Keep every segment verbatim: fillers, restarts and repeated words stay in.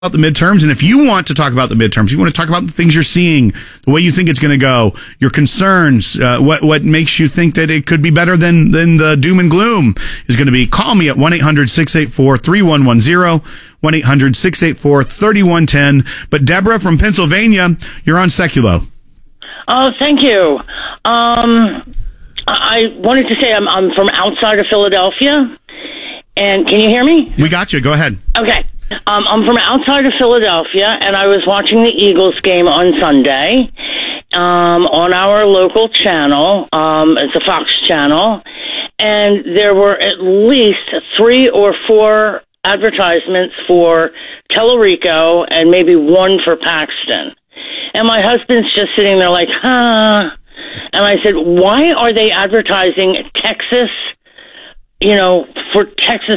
about the midterms, and if you want to talk about the midterms, you want to talk about the things you're seeing, the way you think it's going to go, your concerns, uh, what what makes you think that it could be better than than the doom and gloom is going to be, call me at one eight hundred six eight four three one one zero, one eight hundred six eight four three one one zero. But Deborah from Pennsylvania, you're on Seculo. Oh, thank you. Um, I wanted to say I'm, I'm from outside of Philadelphia, and can you hear me? We got you. Go ahead. Okay. Um, I'm from outside of Philadelphia, and I was watching the Eagles game on Sunday um, on our local channel. Um, it's a Fox channel, and there were at least three or four advertisements for Tellerico and maybe one for Paxton. And my husband's just sitting there like, huh? And I said, why are they advertising Texas, you know, for Texas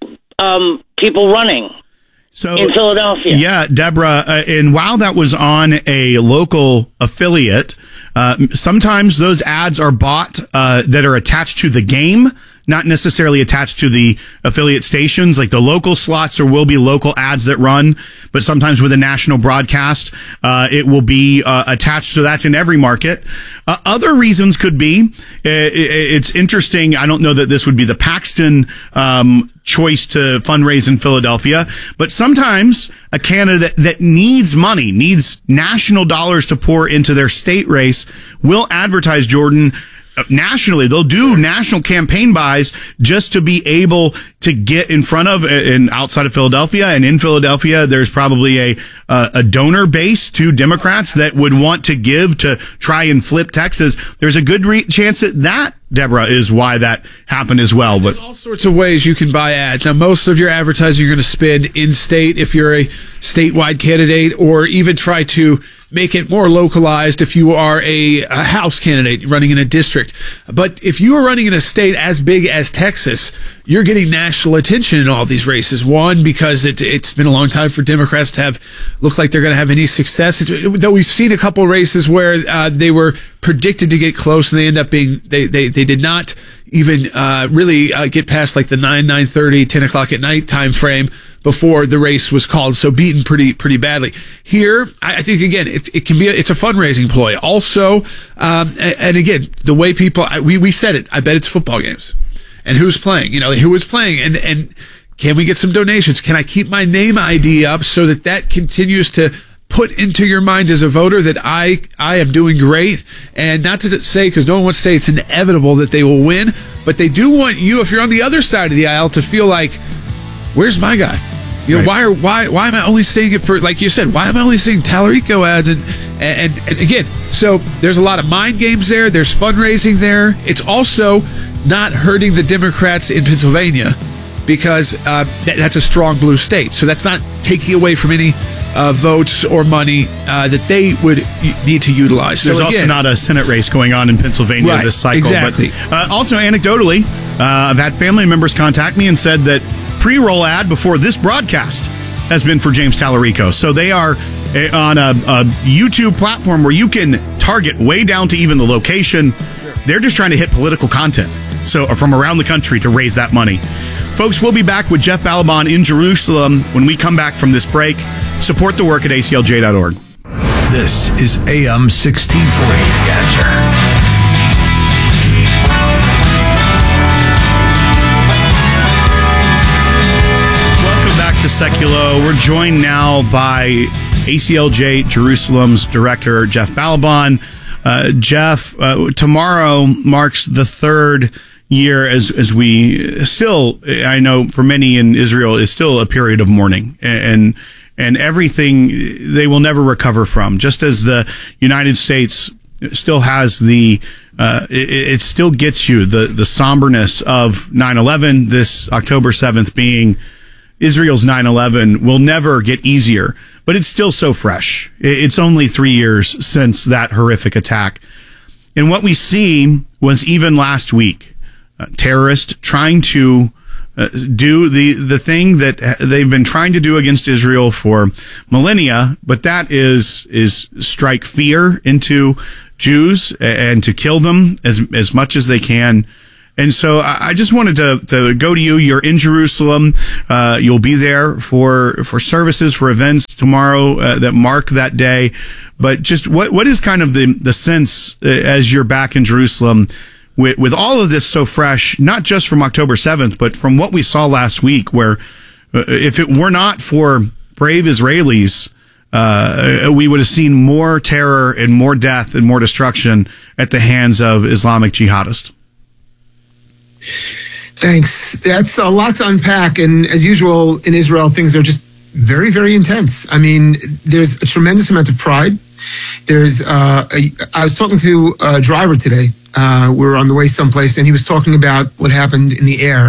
um, people running? So, in Philadelphia. Yeah, Deborah, uh, and while that was on a local affiliate, uh, sometimes those ads are bought uh, that are attached to the game, not necessarily attached to the affiliate stations. Like the local slots, there will be local ads that run, but sometimes with a national broadcast, uh, it will be uh, attached. So that's in every market. Uh, other reasons could be, uh, it's interesting. I don't know that this would be the Paxton um choice to fundraise in Philadelphia, but sometimes a candidate that needs money, needs national dollars to pour into their state race, will advertise, Jordan, nationally. They'll do national campaign buys just to be able to get in front of and outside of Philadelphia. And in Philadelphia, there's probably a uh, a donor base to Democrats that would want to give to try and flip Texas. There's a good re- chance that that, Deborah, is why that happened as well. But there's all sorts of ways you can buy ads. Now, most of your advertising you're going to spend in state if you're a statewide candidate, or even try to make it more localized if you are a, a House candidate running in a district. But if you are running in a state as big as Texas, you're getting national attention in all these races. One, because it, it's been a long time for Democrats to have look like they're going to have any success. It, though we've seen a couple of races where uh, they were predicted to get close and they end up being they they, they did not even uh, really uh, get past like the nine, nine thirty, ten o'clock at night time frame before the race was called. So beaten pretty pretty badly. Here, I think again, it, it can be a, it's a fundraising ploy. Also, um, and, and again, the way people I, we we said it. I bet it's football games, and who's playing? You know, who is playing, and and can we get some donations? Can I keep my name I D up so that that continues to put into your mind as a voter that I I am doing great? And not to say, because no one wants to say it's inevitable that they will win, but they do want you, if you're on the other side of the aisle, to feel like, where's my guy? You know, right. why are why why am I only seeing it for, like you said, why am I only seeing Tellerico ads? And, and and again, so there's a lot of mind games there. There's fundraising there. It's also not hurting the Democrats in Pennsylvania, because uh, that, that's a strong blue state. So that's not taking away from any uh, votes or money uh, that they would y- need to utilize. There's so again, also not a Senate race going on in Pennsylvania right, this cycle. Exactly. But, uh, also, anecdotally, uh, I've had family members contact me and said that pre-roll ad before this broadcast has been for James Tellerico. So they are on a, a YouTube platform where you can target way down to even the location. Sure. They're just trying to hit political content, so from around the country, to raise that money. Folks, we'll be back with Jeff Balaban in Jerusalem when we come back from this break. Support the work at A C L J dot org. This is A M sixteen forty. Answer. To Seculo. We're joined now by A C L J Jerusalem's director, Jeff Balaban. Uh, Jeff, uh, tomorrow marks the third year as as we still, I know for many in Israel, is still a period of mourning, and and everything they will never recover from. Just as the United States still has the, uh, it, it still gets you the the somberness of nine eleven. This October seventh being Israel's nine eleven will never get easier, but it's still so fresh. It's only three years since that horrific attack. And what we see was, even last week, uh, terrorists trying to uh, do the, the thing that they've been trying to do against Israel for millennia, but that is is strike fear into Jews and to kill them as as much as they can. And so I just wanted to, to go to you. You're in Jerusalem. Uh, you'll be there for, for services, for events tomorrow uh, that mark that day. But just what, what is kind of the, the sense uh, as you're back in Jerusalem with, with all of this so fresh, not just from October seventh, but from what we saw last week, where uh, if it were not for brave Israelis, uh, we would have seen more terror and more death and more destruction at the hands of Islamic jihadists. Thanks. That's a lot to unpack. And as usual in Israel, things are just very, very intense. I mean, there's a tremendous amount of pride. There's, uh, a, I was talking to a driver today. Uh, we were on the way someplace, and he was talking about what happened in the air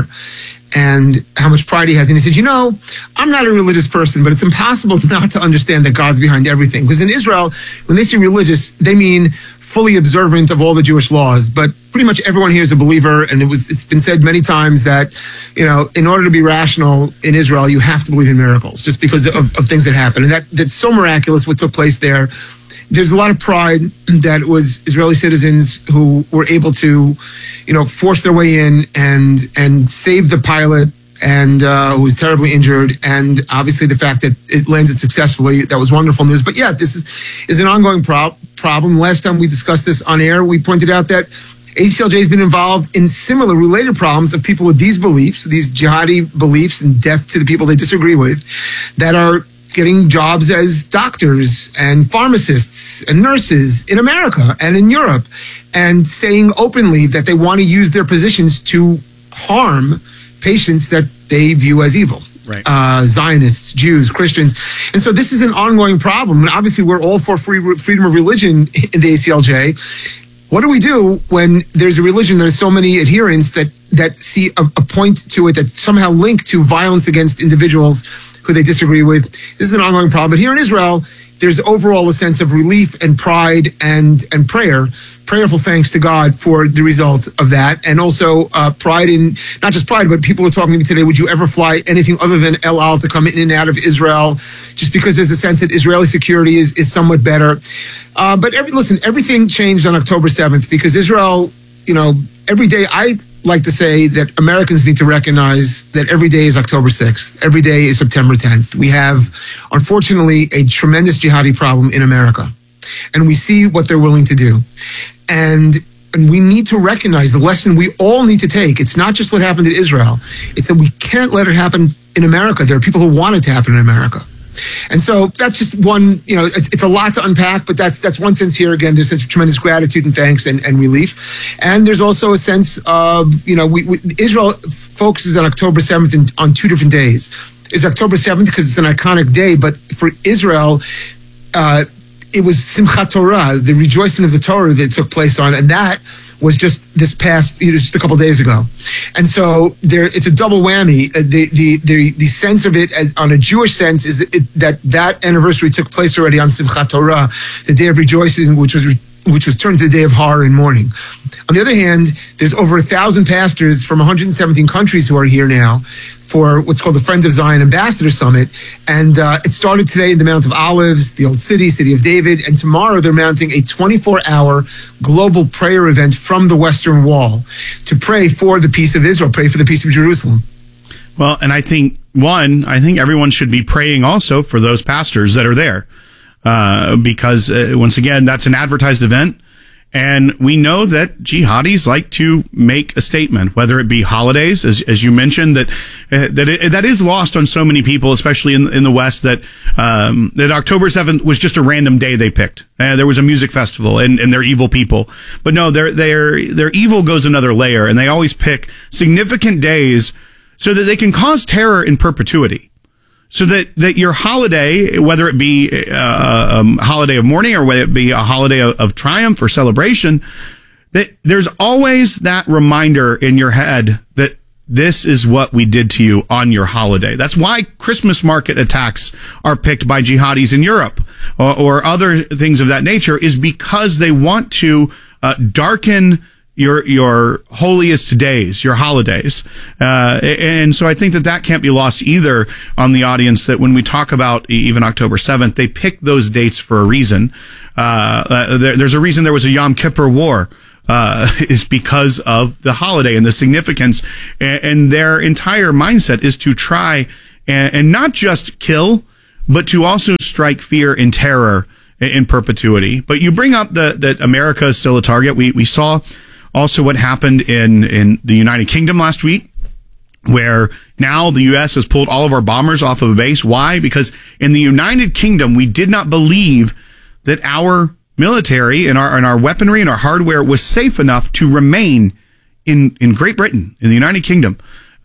and how much pride he has. And he said, you know, I'm not a religious person, but it's impossible not to understand that God's behind everything. Because in Israel, when they say religious, they mean fully observant of all the Jewish laws. But pretty much everyone here is a believer. And it was, it's been said many times that, you know, in order to be rational in Israel, you have to believe in miracles just because of, of things that happen. And that, that's so miraculous what took place there. There's a lot of pride that it was Israeli citizens who were able to, you know, force their way in and and save the pilot and uh, who was terribly injured. And obviously the fact that it landed successfully, that was wonderful news. But yeah, this is, is an ongoing pro- problem. Last time we discussed this on air, we pointed out that A C L J has been involved in similar related problems of people with these beliefs, these jihadi beliefs and death to the people they disagree with, that are getting jobs as doctors and pharmacists and nurses in America and in Europe, and saying openly that they want to use their positions to harm patients that they view as evil. Right. Uh, Zionists, Jews, Christians. And so this is an ongoing problem. And obviously we're all for free freedom of religion in the A C L J. What do we do when there's a religion that has so many adherents that, that see a, a point to it that's somehow linked to violence against individuals who they disagree with? This is an ongoing problem. But here in Israel, there's overall a sense of relief and pride and, and prayer, prayerful thanks to God for the result of that. And also uh, pride in, not just pride, but people are talking to me today, would you ever fly anything other than El Al to come in and out of Israel? Just because there's a sense that Israeli security is, is somewhat better. Uh, but every, listen, everything changed on October seventh because Israel, you know, every day I like to say that Americans need to recognize that every day is October sixth. Every day is September tenth. We have, unfortunately, a tremendous jihadi problem in America. And we see what they're willing to do. And, and we need to recognize the lesson we all need to take. It's not just what happened in Israel. It's that we can't let it happen in America. There are people who want it to happen in America. And so that's just one, you know, it's, it's a lot to unpack, but that's that's one sense here. Again, there's a sense of tremendous gratitude and thanks and, and relief. And there's also a sense of, you know, we, we, Israel focuses on October seventh in, on two different days. It's October seventh because it's an iconic day, but for Israel, uh, it was Simchat Torah, the rejoicing of the Torah that took place on, and that was just this past, you know, just a couple of days ago. And so there, it's a double whammy. Uh, the, the, the, the sense of it as, on a Jewish sense is that, it, that that anniversary took place already on Simchat Torah, the day of rejoicing, which was re- which was turned to the day of horror and mourning. On the other hand, there's over a thousand pastors from one hundred seventeen countries who are here now for what's called the Friends of Zion Ambassador Summit. And uh, it started today in the Mount of Olives, the Old City, City of David. And tomorrow they're mounting a twenty-four hour global prayer event from the Western Wall to pray for the peace of Israel, pray for the peace of Jerusalem. Well, and I think, one, I think everyone should be praying also for those pastors that are there. Uh, because, uh, once again, that's an advertised event. And we know that jihadis like to make a statement, whether it be holidays, as as you mentioned, that uh, that it, that is lost on so many people, especially in in the West, that um, that October seventh was just a random day they picked. Uh, there was a music festival, and, and they're evil people. But no, their their their evil goes another layer, and they always pick significant days so that they can cause terror in perpetuity. So that, that your holiday, whether it be a, a holiday of mourning or whether it be a holiday of, of triumph or celebration, that there's always that reminder in your head that this is what we did to you on your holiday. That's why Christmas market attacks are picked by jihadis in Europe or, or other things of that nature, is because they want to uh, darken your your holiest days, your holidays. Uh, and so I think that that can't be lost either on the audience, that when we talk about even October seventh, they pick those dates for a reason. Uh, there, there's a reason there was a Yom Kippur War uh, is because of the holiday and the significance, and, and their entire mindset is to try and, and not just kill, but to also strike fear and terror in, in perpetuity. But you bring up the, that America is still a target. We we saw also what happened in, in the United Kingdom last week, where now the U S has pulled all of our bombers off of a base. Why? Because in the United Kingdom, we did not believe that our military and our and our weaponry and our hardware was safe enough to remain in, in Great Britain, in the United Kingdom.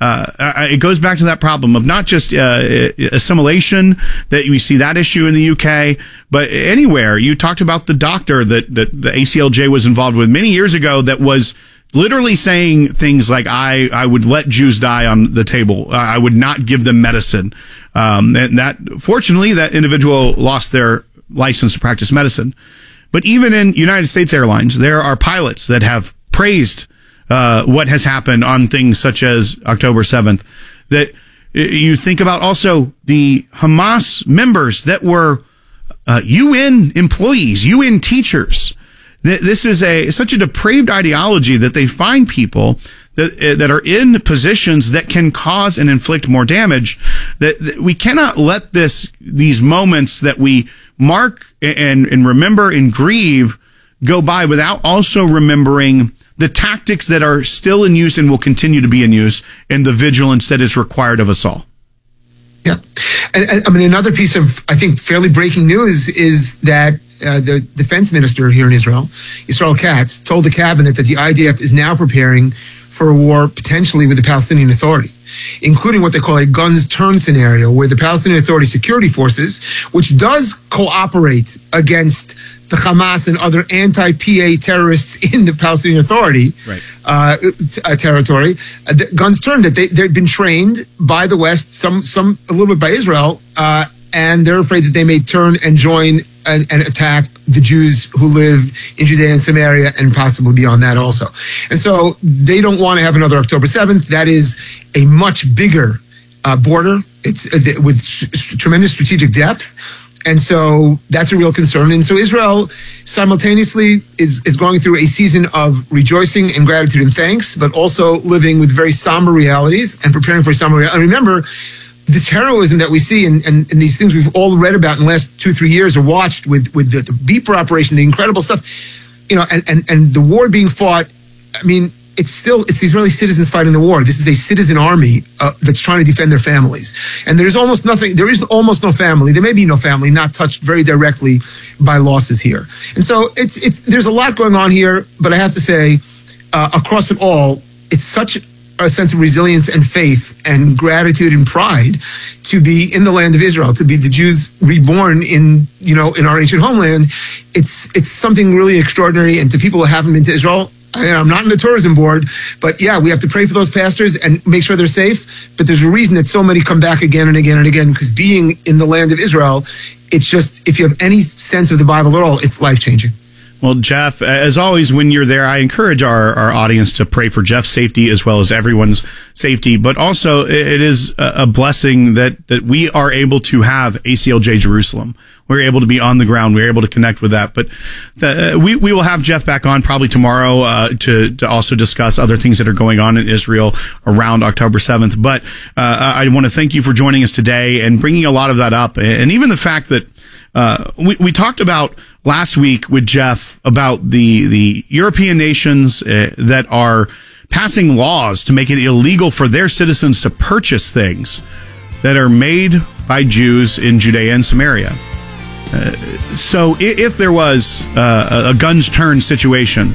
Uh, it goes back to that problem of not just uh, assimilation, that we see that issue in the U K, but anywhere. You talked about the doctor that, that the A C L J was involved with many years ago that was literally saying things like, I, I would let Jews die on the table. I would not give them medicine. Um, and that, fortunately, that individual lost their license to practice medicine. But even in United States Airlines, there are pilots that have praised uh, what has happened on things such as October seventh. That you think about also the Hamas members that were uh, U N employees, U N teachers. This is a such a depraved ideology that they find people that that are in positions that can cause and inflict more damage. That, that we cannot let this these moments that we mark and and remember and grieve go by without also remembering the tactics that are still in use and will continue to be in use, and the vigilance that is required of us all. Yeah, and, and I mean another piece of I think fairly breaking news is that. Uh, the defense minister here in Israel, Israel Katz, told the cabinet that the I D F is now preparing for a war potentially with the Palestinian Authority, including what they call a guns turn scenario, where the Palestinian Authority security forces, which does cooperate against the Hamas and other anti-P A terrorists in the Palestinian Authority right. uh, uh, territory, uh, guns turn, that they, they've been trained by the West, some, some a little bit by Israel, uh, and they're afraid that they may turn and join and, and attack the Jews who live in Judea and Samaria and possibly beyond that also. And so they don't want to have another October seventh. That is a much bigger uh, border. It's uh, with s- tremendous strategic depth. And so that's a real concern. And so Israel simultaneously is, is going through a season of rejoicing and gratitude and thanks, but also living with very somber realities and preparing for somber realities. And remember, this heroism that we see and, and, and these things we've all read about in the last two, three years or watched with, with the, the Beeper operation, the incredible stuff, you know, and, and, and the war being fought, I mean, it's still, it's the Israeli citizens fighting the war. This is a citizen army uh, that's trying to defend their families. And there's almost nothing, there is almost no family. There may be no family not touched very directly by losses here. And so it's, it's, there's a lot going on here, but I have to say, uh, across it all, it's such a sense of resilience and faith and gratitude and pride to be in the land of Israel, to be the Jews reborn in, you know, in our ancient homeland. It's, it's something really extraordinary. And to people who haven't been to Israel, I, I'm not in the tourism board, but yeah, we have to pray for those pastors and make sure they're safe. But there's a reason that so many come back again and again and again, because being in the land of Israel, it's just, if you have any sense of the Bible at all, it's life-changing. Well, Jeff, as always, when you're there, I encourage our, our audience to pray for Jeff's safety as well as everyone's safety. But also, it is a blessing that, that we are able to have A C L J Jerusalem. We're able to be on the ground. We're able to connect with that. But the, we, we will have Jeff back on probably tomorrow uh, to, to also discuss other things that are going on in Israel around October seventh. But uh, I want to thank you for joining us today and bringing a lot of that up. And even the fact that uh, we, we talked about last week with Jeff about the, the European nations uh, that are passing laws to make it illegal for their citizens to purchase things that are made by Jews in Judea and Samaria. Uh, so if, if there was uh, a guns turn situation,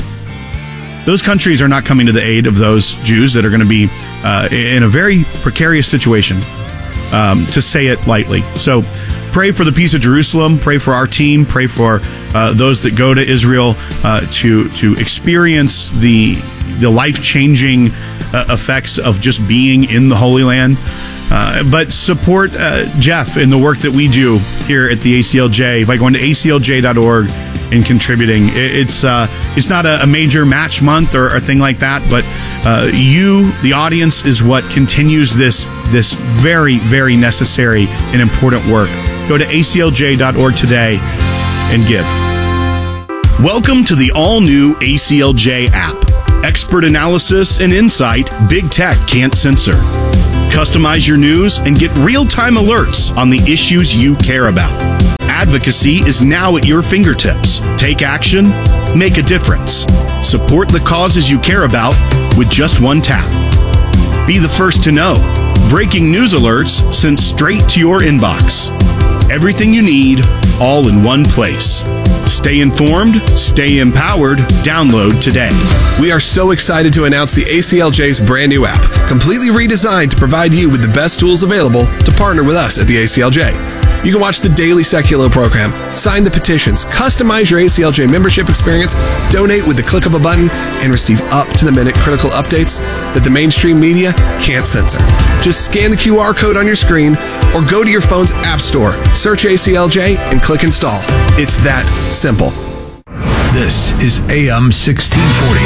those countries are not coming to the aid of those Jews that are going to be uh, in a very precarious situation, um, to say it lightly. So pray for the peace of Jerusalem. Pray for our team. Pray for uh, those that go to Israel uh, to to experience the the life changing uh, effects of just being in the Holy Land. Uh, but support uh, Jeff in the work that we do here at the A C L J by going to A C L J dot org and contributing. It, it's uh, it's not a, a major match month or a thing like that, but uh, you, the audience, is what continues this this very, very necessary and important work. Go to A C L J dot org today and give. Welcome to the all-new A C L J app. Expert analysis and insight big tech can't censor. Customize your news and get real-time alerts on the issues you care about. Advocacy is now at your fingertips. Take action, make a difference. Support the causes you care about with just one tap. Be the first to know. Breaking news alerts sent straight to your inbox. Everything you need, all in one place. Stay informed, stay empowered. Download today. We are so excited to announce the A C L J's brand new app, completely redesigned to provide you with the best tools available to partner with us at the A C L J. You can watch the daily Seculo program, sign the petitions, customize your A C L J membership experience, donate with the click of a button, and receive up-to-the-minute critical updates that the mainstream media can't censor. Just scan the Q R code on your screen or go to your phone's app store, search A C L J, and click install. It's that simple. This is A M sixteen forty.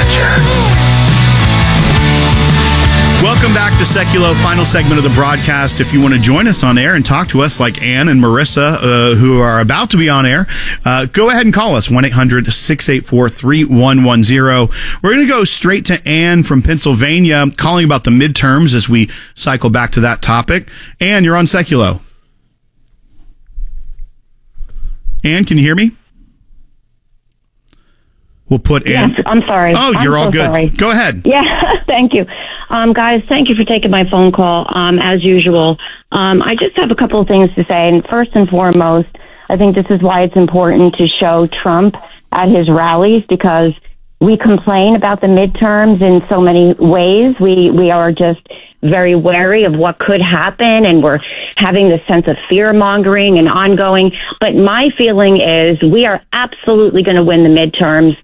Welcome back to Seculo, final segment of the broadcast. If you want to join us on air and talk to us like Ann and Marissa, uh, who are about to be on air, uh, go ahead and call us, one eight hundred six eight four three one one zero. We're going to go straight to Ann from Pennsylvania, calling about the midterms as we cycle back to that topic. Ann, you're on Seculo. Ann, can you hear me? We'll put Ann. Yes, I'm sorry. Oh, you're I'm all so good. Sorry. Go ahead. Yeah, thank you. Um, guys, thank you for taking my phone call, um, as usual. Um, I just have a couple of things to say. And first and foremost, I think this is why it's important to show Trump at his rallies, because we complain about the midterms in so many ways. We, we are just very wary of what could happen, and we're having this sense of fear-mongering and ongoing. But my feeling is we are absolutely going to win the midterms,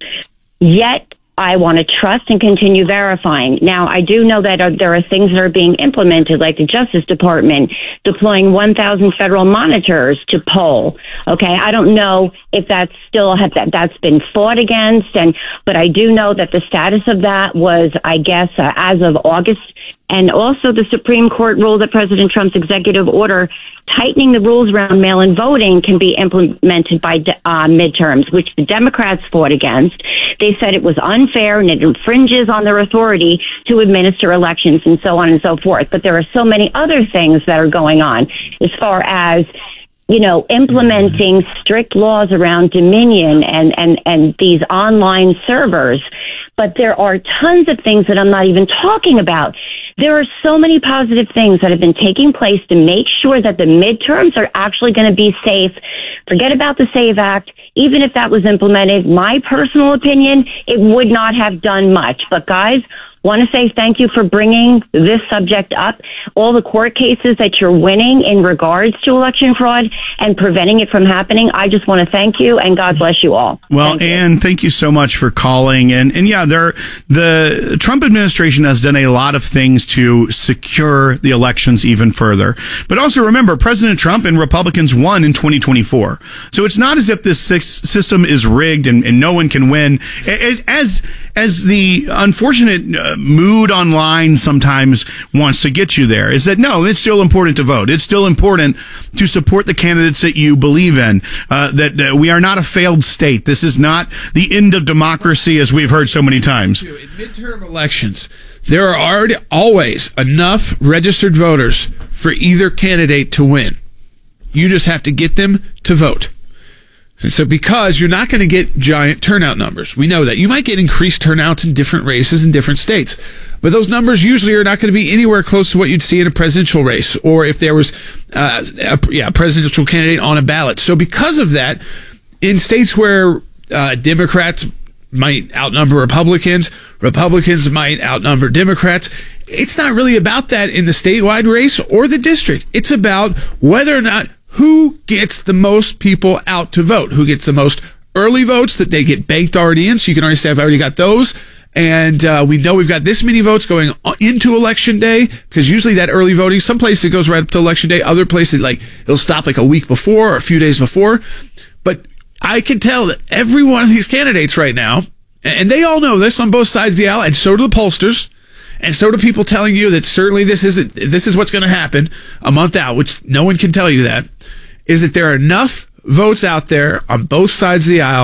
yet I want to trust and continue verifying. Now, I do know that uh, there are things that are being implemented, like the Justice Department deploying one thousand federal monitors to poll. Okay, I don't know if that's still have that that's been fought against, and but I do know that the status of that was, I guess, uh, as of August. And also the Supreme Court ruled that President Trump's executive order tightening the rules around mail-in voting can be implemented by uh, midterms, which the Democrats fought against. They said it was unfair and it infringes on their authority to administer elections and so on and so forth. But there are so many other things that are going on as far as, you know, implementing strict laws around Dominion and, and, and these online servers. But there are tons of things that I'm not even talking about. There are so many positive things that have been taking place to make sure that the midterms are actually going to be safe. Forget about the SAVE Act. Even if that was implemented, my personal opinion, it would not have done much. But guys, want to say thank you for bringing this subject up. All the court cases that you're winning in regards to election fraud and preventing it from happening. I just want to thank you, and God bless you all. Well, thank Ann, thank you so much for calling. And, and yeah, there, the Trump administration has done a lot of things to secure the elections even further. But also remember, President Trump and Republicans won in twenty twenty-four. So it's not as if this system is rigged and, and no one can win. As, as the unfortunate uh, mood online sometimes wants to get you there, is that no, it's still important to vote. It's still important to support the candidates that you believe in, uh, that uh, we are not a failed state. This is not the end of democracy, as we've heard so many times. In midterm elections, there are already always enough registered voters for either candidate to win. You just have to get them to vote. And so because you're not going to get giant turnout numbers, we know that. You might get increased turnouts in different races in different states, but those numbers usually are not going to be anywhere close to what you'd see in a presidential race, or if there was uh, a, yeah, a presidential candidate on a ballot. So because of that, in states where uh, Democrats might outnumber Republicans, Republicans might outnumber Democrats, it's not really about that in the statewide race or the district. It's about whether or not who gets the most people out to vote, who gets the most early votes that they get banked already in. So you can already say, I've already got those. And uh, we know we've got this many votes going into Election Day, because usually that early voting, some places it goes right up to Election Day, other places like it'll stop like a week before or a few days before. But I can tell that every one of these candidates right now, and they all know this on both sides of the aisle, and so do the pollsters, and so do people telling you that certainly this isn't, this is what's going to happen a month out, which no one can tell you that, is that there are enough votes out there on both sides of the aisle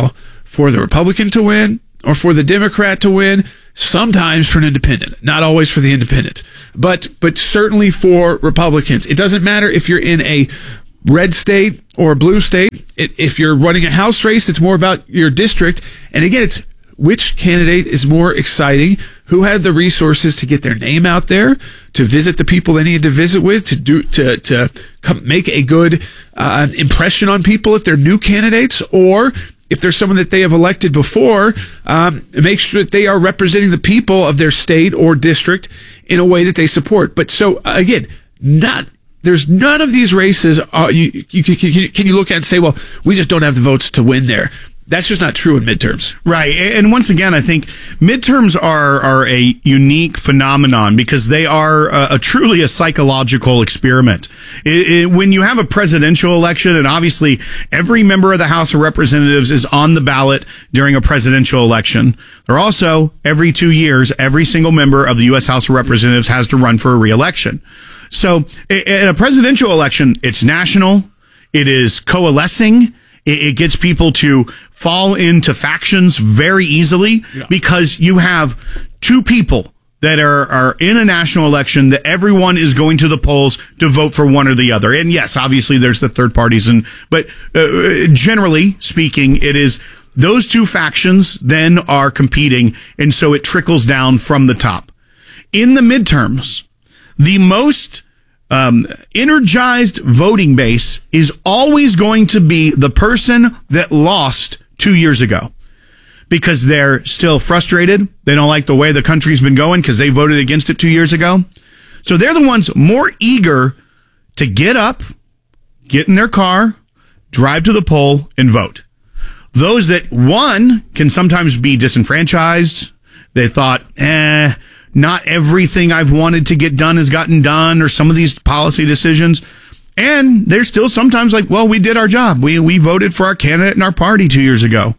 for the Republican to win or for the Democrat to win, sometimes for an independent, not always for the independent, but but certainly for Republicans. It doesn't matter if you're in a red state or a blue state. It, if you're running a House race, it's more about your district. And again, it's which candidate is more exciting, who had the resources to get their name out there, to visit the people they need to visit with, to do to to come, make a good uh, impression on people if they're new candidates, or if there's someone that they have elected before, um, make sure that they are representing the people of their state or district in a way that they support. But so again, not there's none of these races. Uh, you, you, you can you look at and say, well, we just don't have the votes to win there. That's just not true in midterms. Right. And once again, I think midterms are are a unique phenomenon because they are a, a truly a psychological experiment. It, it, when you have a presidential election, and obviously every member of the House of Representatives is on the ballot during a presidential election, they're also, every two years, every single member of the U S House of Representatives has to run for a re-election. So in a presidential election, it's national, it is coalescing, it gets people to fall into factions very easily yeah. because you have two people that are, are in a national election that everyone is going to the polls to vote for one or the other. And yes, obviously there's the third parties, and but uh, generally speaking, it is those two factions then are competing, and so it trickles down from the top. In the midterms, the most Um, energized voting base is always going to be the person that lost two years ago because they're still frustrated. They don't like the way the country's been going because they voted against it two years ago. So they're the ones more eager to get up, get in their car, drive to the poll, and vote. Those that won can sometimes be disenfranchised. They thought, eh, not everything I've wanted to get done has gotten done, or some of these policy decisions. And they're still sometimes like, well, we did our job. We we voted for our candidate in our party two years ago.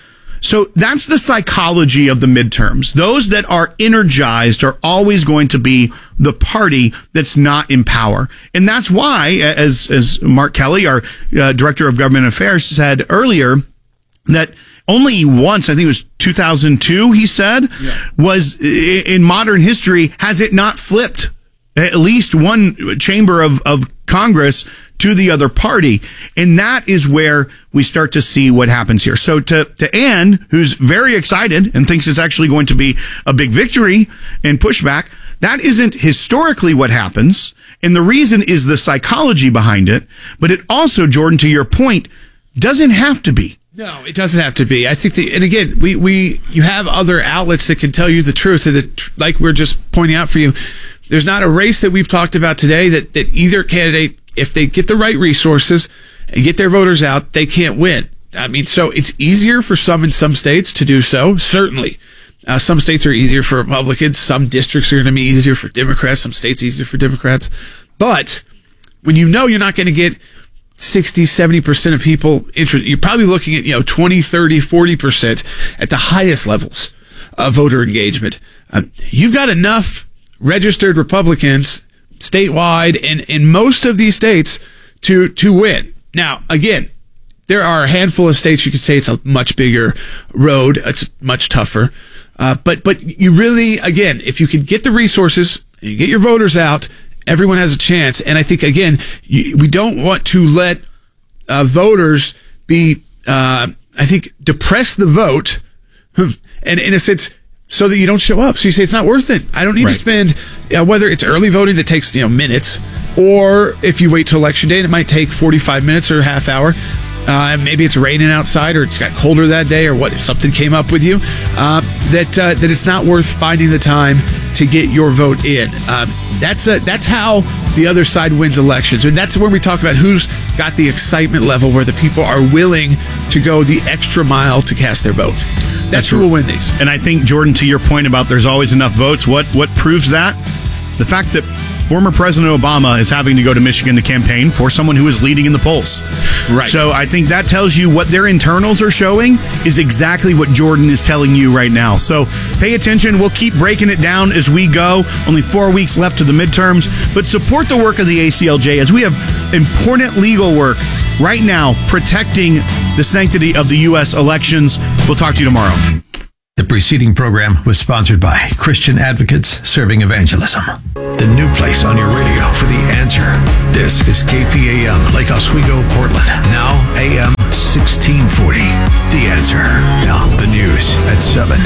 So that's the psychology of the midterms. Those that are energized are always going to be the party that's not in power. And that's why, as, as Mark Kelly, our uh, Director of Government Affairs, said earlier, that only once, I think it was two thousand two, he said, yeah. was in modern history, has it not flipped at least one chamber of, of Congress to the other party. And that is where we start to see what happens here. So to, to Ann, who's very excited and thinks it's actually going to be a big victory and pushback, that isn't historically what happens. And the reason is the psychology behind it. But it also, Jordan, to your point, doesn't have to be. No, it doesn't have to be. I think, the, and again, we, we, you have other outlets that can tell you the truth. And that, like we're just pointing out for you, there's not a race that we've talked about today that, that either candidate, if they get the right resources and get their voters out, they can't win. I mean, so it's easier for some in some states to do so. Certainly. Uh, some states are easier for Republicans. Some districts are going to be easier for Democrats. Some states easier for Democrats. But when you know you're not going to get sixty, seventy percent of people interested, you're probably looking at, you know, twenty, thirty, forty percent at the highest levels of voter engagement. Um, you've got enough registered Republicans statewide and in most of these states to, to win. Now, again, there are a handful of states you could say it's a much bigger road. It's much tougher. Uh, but, but you really, again, if you can get the resources and you get your voters out, everyone has a chance. And I think, again, you, we don't want to let uh, voters be, uh, I think, depress the vote. And in a sense, so that you don't show up. So you say, it's not worth it. I don't need right. to spend, uh, whether it's early voting that takes, you know, minutes, or if you wait till election day and it might take forty-five minutes or a half hour. Uh, maybe it's raining outside, or it's got colder that day, or what, if something came up with you, uh, that uh, that it's not worth finding the time to get your vote in. Um, that's a, that's how the other side wins elections. And that's when we talk about who's got the excitement level where the people are willing to go the extra mile to cast their vote. That's, that's who will win these. And I think, Jordan, to your point about there's always enough votes, what what proves that? The fact that former President Obama is having to go to Michigan to campaign for someone who is leading in the polls. Right. So I think that tells you what their internals are showing is exactly what Jordan is telling you right now. So pay attention. We'll keep breaking it down as we go. Only four weeks left to the midterms. But support the work of the A C L J as we have important legal work right now protecting the sanctity of the U S elections. We'll talk to you tomorrow. The preceding program was sponsored by Christian Advocates Serving Evangelism. The new place on your radio for The Answer. This is K P A M, Lake Oswego, Portland. Now A M sixteen forty. The Answer. Now the news at seven.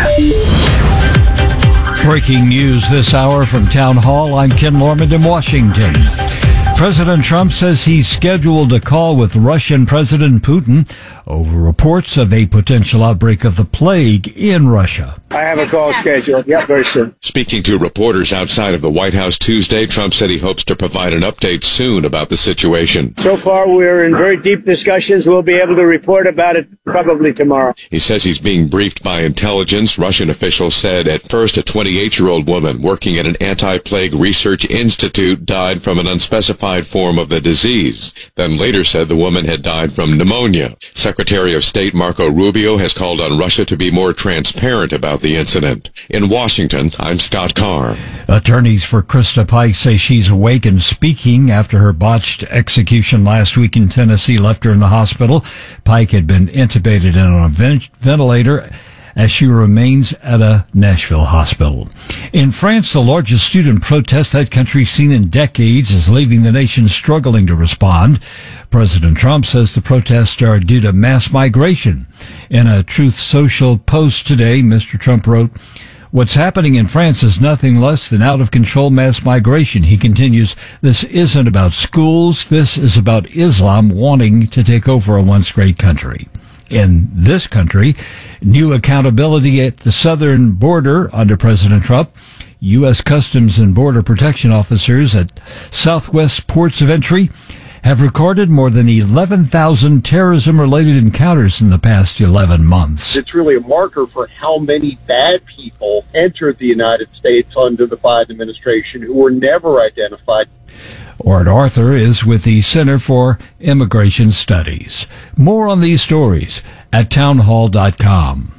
Breaking news this hour from Town Hall. I'm Ken Lormand in Washington. President Trump says he's scheduled a call with Russian President Putin over reports of a potential outbreak of the plague in Russia. I have a call scheduled. Yep, very soon. Speaking to reporters outside of the White House Tuesday, Trump said he hopes to provide an update soon about the situation. So far, we're in very deep discussions. We'll be able to report about it probably tomorrow. He says he's being briefed by intelligence. Russian officials said at first a twenty-eight-year-old woman working at an anti-plague research institute died from an unspecified form of the disease. Then later said the woman had died from pneumonia. Secretary of State Marco Rubio has called on Russia to be more transparent about the incident. In Washington, I'm Scott Carr. Attorneys for Krista Pike say she's awake and speaking after her botched execution last week in Tennessee left her in the hospital. Pike had been intubated and on a vent- ventilator as she remains at a Nashville hospital. In France, the largest student protest that country's seen in decades is leaving the nation struggling to respond. President Trump says the protests are due to mass migration. In a Truth Social post today, Mister Trump wrote, "What's happening in France is nothing less than out-of-control mass migration." He continues, "This isn't about schools. This is about Islam wanting to take over a once great country." In this country, new accountability at the southern border under President Trump. U S Customs and Border Protection officers at Southwest ports of entry have recorded more than eleven thousand terrorism-related encounters in the past eleven months. It's really a marker for how many bad people entered the United States under the Biden administration who were never identified. Ord Arthur is with the Center for Immigration Studies. More on these stories at townhall dot com.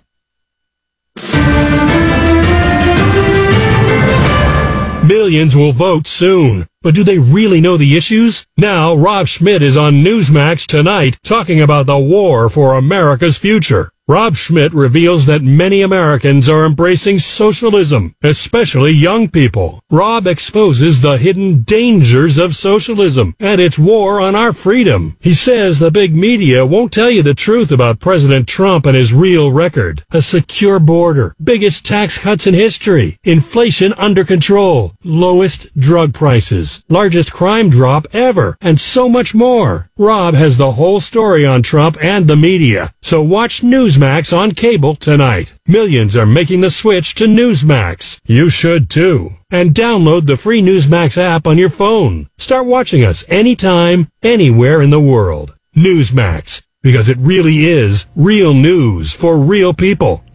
Millions will vote soon. But do they really know the issues? Now, Rob Schmidt is on Newsmax tonight talking about the war for America's future. Rob Schmidt reveals that many Americans are embracing socialism, especially young people. Rob exposes the hidden dangers of socialism and its war on our freedom. He says the big media won't tell you the truth about President Trump and his real record. A secure border, biggest tax cuts in history, inflation under control, lowest drug prices, largest crime drop ever, and so much more. Rob has the whole story on Trump and the media, so watch Newsmax on cable tonight. Millions are making the switch to Newsmax. You should too. And download the free Newsmax app on your phone. Start watching us anytime, anywhere in the world. Newsmax, because it really is real news for real people.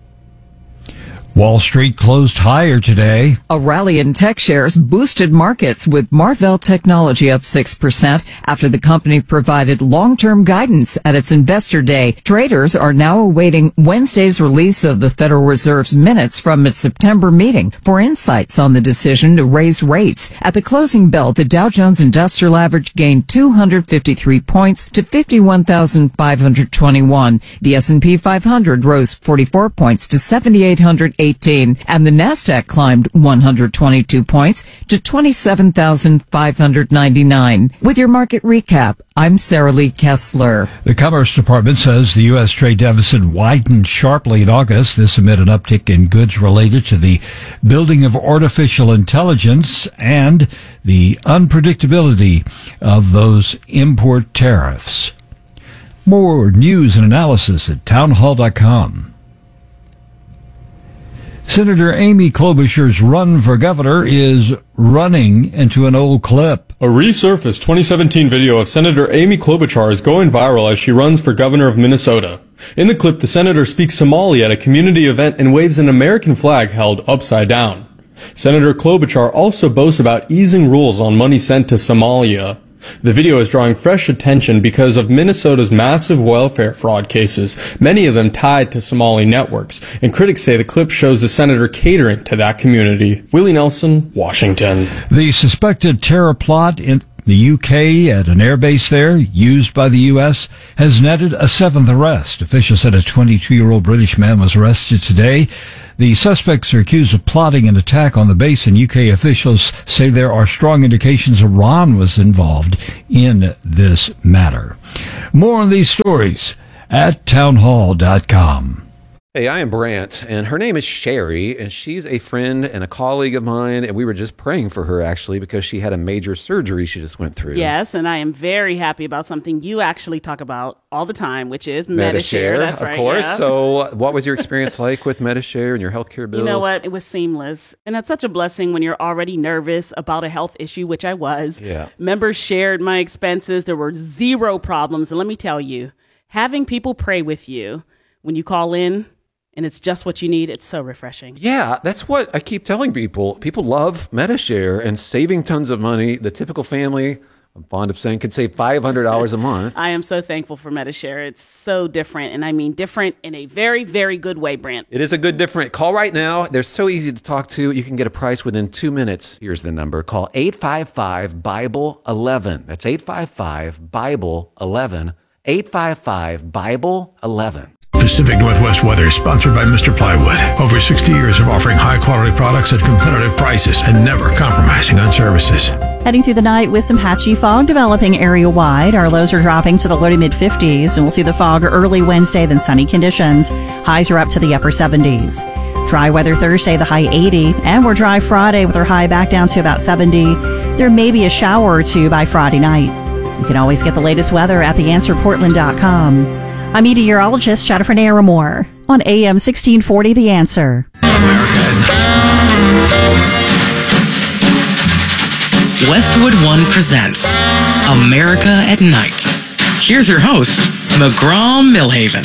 Wall Street closed higher today. A rally in tech shares boosted markets with Marvell Technology up six percent after the company provided long-term guidance at its investor day. Traders are now awaiting Wednesday's release of the Federal Reserve's minutes from its September meeting for insights on the decision to raise rates. At the closing bell, the Dow Jones Industrial Average gained two hundred fifty-three points to fifty-one thousand five hundred twenty-one. The S and P five hundred rose forty-four points to seven thousand eight hundred eighteen, and the Nasdaq climbed one hundred twenty-two points to twenty-seven thousand five hundred ninety-nine. With your market recap, I'm Sarah Lee Kessler. The Commerce Department says the U S trade deficit widened sharply in August. This amid an uptick in goods related to the building of artificial intelligence and the unpredictability of those import tariffs. More news and analysis at townhall dot com. Senator Amy Klobuchar's run for governor is running into an old clip. A resurfaced twenty seventeen video of Senator Amy Klobuchar is going viral as she runs for governor of Minnesota. In the clip, the senator speaks Somali at a community event and waves an American flag held upside down. Senator Klobuchar also boasts about easing rules on money sent to Somalia. The video is drawing fresh attention because of Minnesota's massive welfare fraud cases, many of them tied to Somali networks, and critics say the clip shows the senator catering to that community. Willie Nelson, Washington. The suspected terror plot in The U K, at an airbase there, used by the U S, has netted a seventh arrest. Officials said a twenty-two-year-old British man was arrested today. The suspects are accused of plotting an attack on the base, and U K officials say there are strong indications Iran was involved in this matter. More on these stories at townhall dot com. Hey, I am Brant, and her name is Sherry, and she's a friend and a colleague of mine, and we were just praying for her, actually, because she had a major surgery she just went through. Yes, and I am very happy about something you actually talk about all the time, which is Medi-Share. Medi-Share, That's of right, course. yeah. So what was your experience like with Medi-Share and your healthcare bills? You know what? It was seamless, and that's such a blessing when you're already nervous about a health issue, which I was. Yeah. Members shared my expenses. There were zero problems, and let me tell you, having people pray with you when you call in, and it's just what you need, it's so refreshing. Yeah, that's what I keep telling people. People love Medi-Share and saving tons of money. The typical family, I'm fond of saying, could save five hundred dollars a month. I am so thankful for Medi-Share. It's so different, and I mean different in a very, very good way, Brant. It is a good different. Call right now. They're so easy to talk to. You can get a price within two minutes. Here's the number. Call eight five five, Bible eleven. That's eight five five, Bible eleven. eight five five, Bible eleven. Pacific Northwest weather is sponsored by Mister Plywood. Over sixty years of offering high-quality products at competitive prices and never compromising on services. Heading through the night with some patchy fog developing area-wide. Our lows are dropping to the low to mid-fifties, and we'll see the fog early Wednesday, then sunny conditions. Highs are up to the upper seventies. Dry weather Thursday, the high eighty, and we're dry Friday with our high back down to about seventy. There may be a shower or two by Friday night. You can always get the latest weather at the answer portland dot com. I'm meteorologist Jennifer Naramore on A M sixteen forty The Answer. Westwood One presents America at Night. Here's your host, McGraw Millhaven.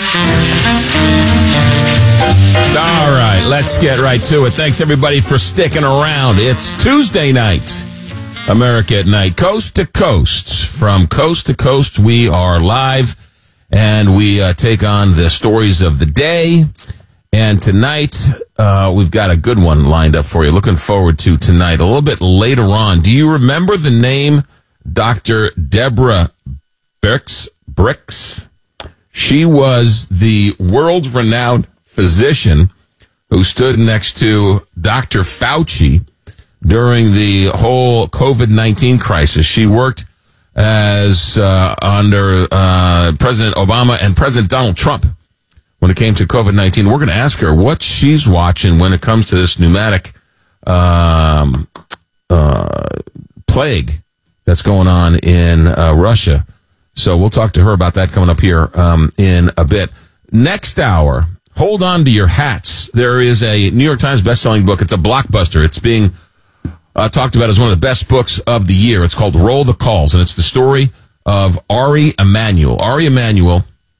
All right, let's get right to it. Thanks, everybody, for sticking around. It's Tuesday night, America at Night, coast to coast. From coast to coast, we are live. And we uh, take on the stories of the day. And tonight, uh, we've got a good one lined up for you. Looking forward to tonight. A little bit later on. Do you remember the name Doctor Deborah Birx? Birx? She was the world-renowned physician who stood next to Doctor Fauci during the whole COVID nineteen crisis. She worked as uh, under uh, President Obama and President Donald Trump when it came to COVID nineteen. We're going to ask her what she's watching when it comes to this pneumatic um, uh, plague that's going on in uh, Russia. So we'll talk to her about that coming up here um, in a bit. Next hour, hold on to your hats. There is a New York Times bestselling book. It's a blockbuster. It's being Uh, talked about as one of the best books of the year. It's called Roll the Calls, and it's the story of Ari Emanuel. Ari Emanuel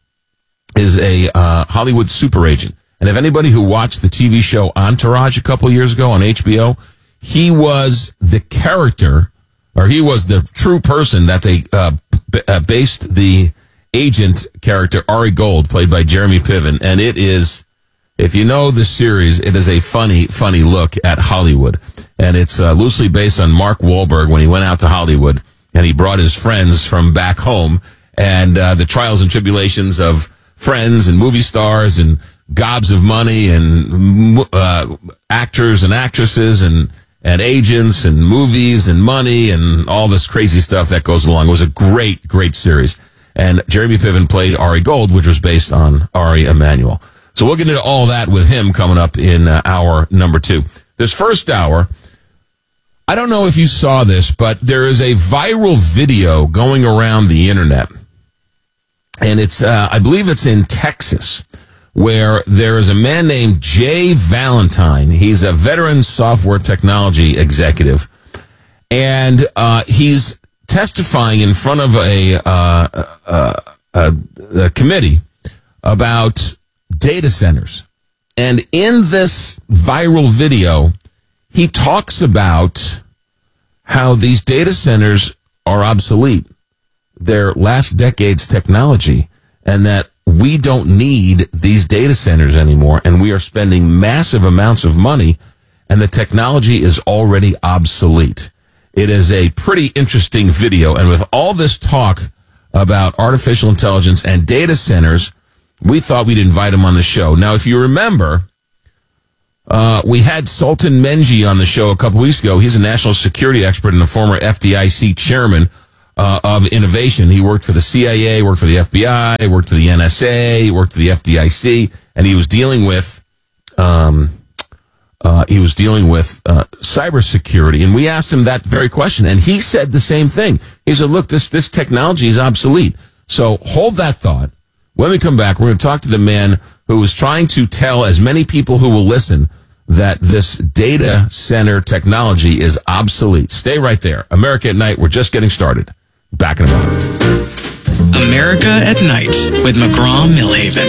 is a uh, Hollywood super agent. And if anybody who watched the T V show Entourage a couple years ago on H B O, he was the character, or he was the true person that they uh, b- uh, based the agent character, Ari Gold, played by Jeremy Piven. And it is, if you know the series, it is a funny, funny look at Hollywood. And it's uh, loosely based on Mark Wahlberg when he went out to Hollywood and he brought his friends from back home and uh, the trials and tribulations of friends and movie stars and gobs of money and uh, actors and actresses and, and agents and movies and money and all this crazy stuff that goes along. It was a great, great series. And Jeremy Piven played Ari Gold, which was based on Ari Emanuel. So we'll get into all that with him coming up in uh, hour number two. This first hour, I don't know if you saw this, but there is a viral video going around the internet. And it's, uh, I believe it's in Texas, where there is a man named Jay Valentine. He's a veteran software technology executive. And uh, he's testifying in front of a, uh, uh, a, a committee about data centers. And in this viral video, he talks about how these data centers are obsolete. They're last decade's technology, and that we don't need these data centers anymore, and we are spending massive amounts of money, and the technology is already obsolete. It is a pretty interesting video. And with all this talk about artificial intelligence and data centers, we thought we'd invite him on the show. Now, if you remember, uh, we had Sultan Menji on the show a couple weeks ago. He's a national security expert and a former F D I C chairman uh, of innovation. He worked for the C I A, worked for the F B I, worked for the N S A, worked for the F D I C, and he was dealing with um, uh, he was dealing with uh, cybersecurity. And we asked him that very question, and he said the same thing. He said, "Look, this this technology is obsolete." So hold that thought. When we come back, we're going to talk to the man who is trying to tell as many people who will listen that this data center technology is obsolete. Stay right there. America at Night, we're just getting started. Back in a moment. America at Night with McGraw-Milhaven.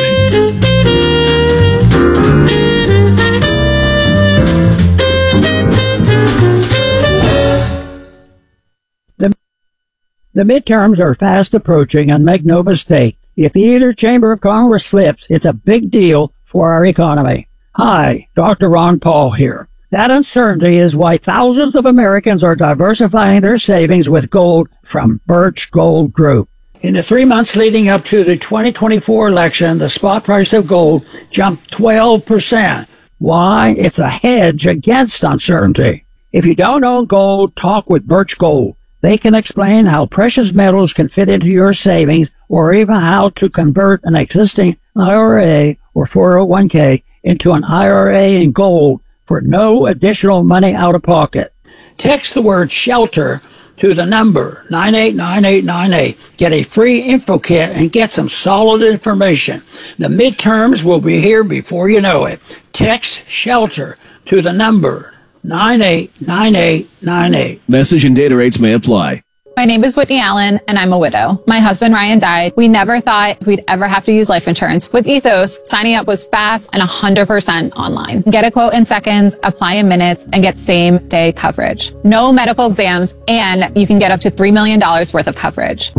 The, the midterms are fast approaching, and make no mistake, if either chamber of Congress flips, it's a big deal for our economy. Hi, Doctor Ron Paul here. That uncertainty is why thousands of Americans are diversifying their savings with gold from Birch Gold Group. In the three months leading up to the twenty twenty-four election, the spot price of gold jumped twelve percent. Why? It's a hedge against uncertainty. If you don't own gold, talk with Birch Gold. They can explain how precious metals can fit into your savings, or even how to convert an existing I R A or four oh one k into an I R A in gold for no additional money out of pocket. Text the word SHELTER to the number nine eight nine eight nine eight. Get a free info kit and get some solid information. The midterms will be here before you know it. Text SHELTER to the number nine eight nine eight nine eight. Message and data rates may apply. My name is Whitney Allen, and I'm a widow. My husband, Ryan, died. We never thought we'd ever have to use life insurance. With Ethos, signing up was fast and one hundred percent online. Get a quote in seconds, apply in minutes, and get same-day coverage. No medical exams, and you can get up to three million dollars worth of coverage.